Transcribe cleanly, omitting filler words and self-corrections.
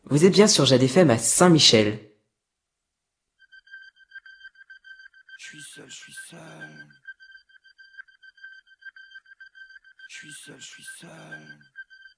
Vous êtes bien sur Jade FM à Saint-Michel. Je suis seul, je suis seul. Je suis seul, je suis seul.